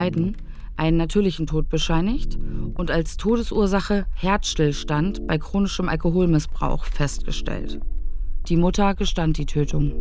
Leiden einen natürlichen Tod bescheinigt und als Todesursache Herzstillstand bei chronischem Alkoholmissbrauch festgestellt. Die Mutter gestand die Tötung.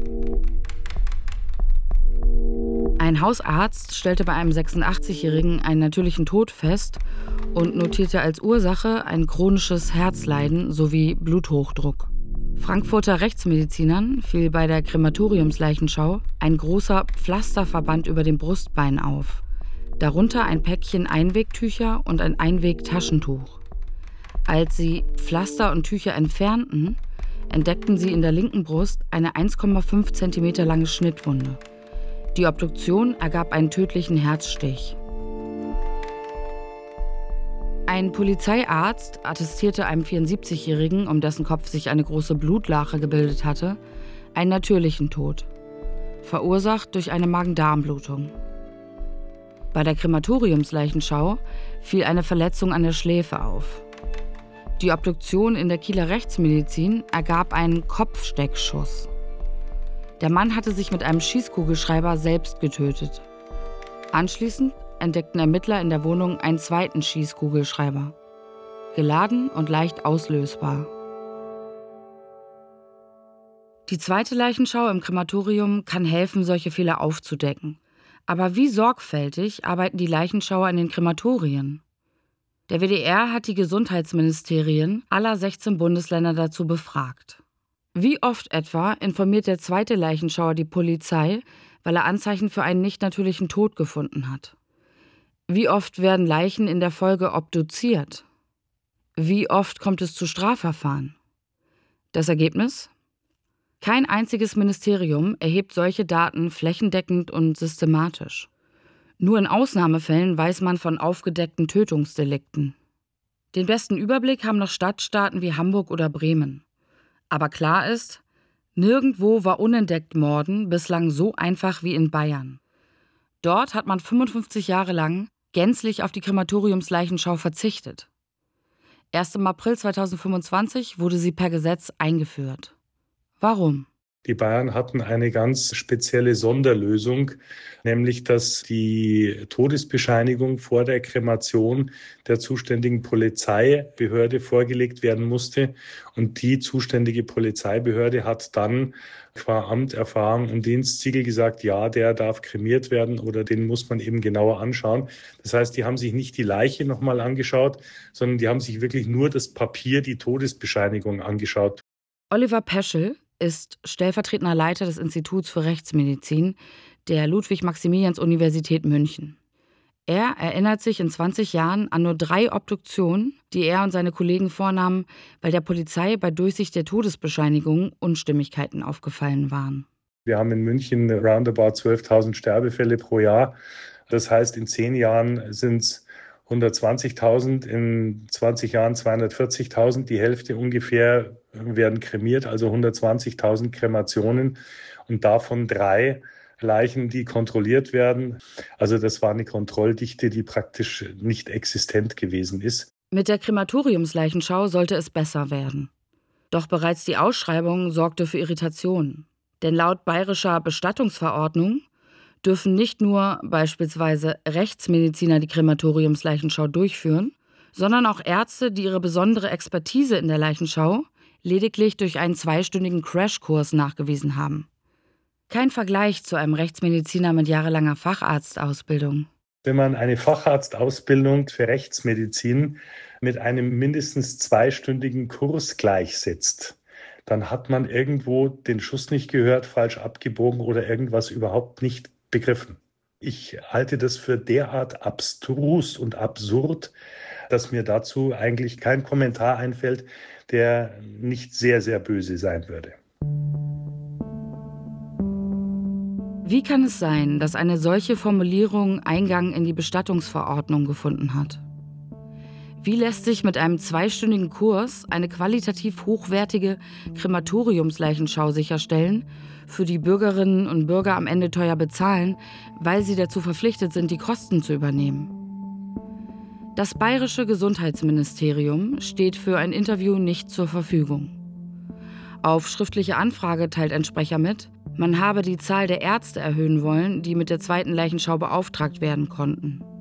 Ein Hausarzt stellte bei einem 86-Jährigen einen natürlichen Tod fest und notierte als Ursache ein chronisches Herzleiden sowie Bluthochdruck. Frankfurter Rechtsmedizinern fiel bei der Krematoriumsleichenschau ein großer Pflasterverband über dem Brustbein auf. Darunter ein Päckchen Einwegtücher und ein Einwegtaschentuch. Als sie Pflaster und Tücher entfernten, entdeckten sie in der linken Brust eine 1,5 cm lange Schnittwunde. Die Obduktion ergab einen tödlichen Herzstich. Ein Polizeiarzt attestierte einem 74-Jährigen, um dessen Kopf sich eine große Blutlache gebildet hatte, einen natürlichen Tod, verursacht durch eine Magen-Darm-Blutung. Bei der Krematoriumsleichenschau fiel eine Verletzung an der Schläfe auf. Die Obduktion in der Kieler Rechtsmedizin ergab einen Kopfsteckschuss. Der Mann hatte sich mit einem Schießkugelschreiber selbst getötet. Anschließend entdeckten Ermittler in der Wohnung einen zweiten Schießkugelschreiber. Geladen und leicht auslösbar. Die zweite Leichenschau im Krematorium kann helfen, solche Fehler aufzudecken. Aber wie sorgfältig arbeiten die Leichenschauer in den Krematorien? Der WDR hat die Gesundheitsministerien aller 16 Bundesländer dazu befragt. Wie oft etwa informiert der zweite Leichenschauer die Polizei, weil er Anzeichen für einen nicht natürlichen Tod gefunden hat? Wie oft werden Leichen in der Folge obduziert? Wie oft kommt es zu Strafverfahren? Das Ergebnis? Kein einziges Ministerium erhebt solche Daten flächendeckend und systematisch. Nur in Ausnahmefällen weiß man von aufgedeckten Tötungsdelikten. Den besten Überblick haben noch Stadtstaaten wie Hamburg oder Bremen. Aber klar ist, nirgendwo war unentdeckt Morden bislang so einfach wie in Bayern. Dort hat man 55 Jahre lang gänzlich auf die Krematoriumsleichenschau verzichtet. Erst im April 2025 wurde sie per Gesetz eingeführt. Warum? Die Bayern hatten eine ganz spezielle Sonderlösung, nämlich dass die Todesbescheinigung vor der Kremation der zuständigen Polizeibehörde vorgelegt werden musste. Und die zuständige Polizeibehörde hat dann qua Amt, Erfahrung und Dienstsiegel gesagt, ja, der darf kremiert werden oder den muss man eben genauer anschauen. Das heißt, die haben sich nicht die Leiche nochmal angeschaut, sondern die haben sich wirklich nur das Papier, die Todesbescheinigung angeschaut. Oliver Peschel ist stellvertretender Leiter des Instituts für Rechtsmedizin der Ludwig-Maximilians-Universität München. Er erinnert sich in 20 Jahren an nur 3 Obduktionen, die er und seine Kollegen vornahmen, weil der Polizei bei Durchsicht der Todesbescheinigung Unstimmigkeiten aufgefallen waren. Wir haben in München roundabout 12.000 Sterbefälle pro Jahr. Das heißt, in 10 Jahren sind es 120.000, in 20 Jahren 240.000, die Hälfte ungefähr werden kremiert, also 120.000 Kremationen und davon 3 Leichen, die kontrolliert werden. Also das war eine Kontrolldichte, die praktisch nicht existent gewesen ist. Mit der Krematoriumsleichenschau sollte es besser werden. Doch bereits die Ausschreibung sorgte für Irritationen. Denn laut bayerischer Bestattungsverordnung dürfen nicht nur beispielsweise Rechtsmediziner die Krematoriumsleichenschau durchführen, sondern auch Ärzte, die ihre besondere Expertise in der Leichenschau lediglich durch einen 2-stündigen Crashkurs nachgewiesen haben. Kein Vergleich zu einem Rechtsmediziner mit jahrelanger Facharztausbildung. Wenn man eine Facharztausbildung für Rechtsmedizin mit einem mindestens 2-stündigen Kurs gleichsetzt, dann hat man irgendwo den Schuss nicht gehört, falsch abgebogen oder irgendwas überhaupt nicht begriffen. Ich halte das für derart abstrus und absurd, dass mir dazu eigentlich kein Kommentar einfällt, der nicht sehr, sehr böse sein würde. Wie kann es sein, dass eine solche Formulierung Eingang in die Bestattungsverordnung gefunden hat? Wie lässt sich mit einem 2-stündigen Kurs eine qualitativ hochwertige Krematoriumsleichenschau sicherstellen, für die Bürgerinnen und Bürger am Ende teuer bezahlen, weil sie dazu verpflichtet sind, die Kosten zu übernehmen? Das bayerische Gesundheitsministerium steht für ein Interview nicht zur Verfügung. Auf schriftliche Anfrage teilt ein Sprecher mit, man habe die Zahl der Ärzte erhöhen wollen, die mit der zweiten Leichenschau beauftragt werden konnten.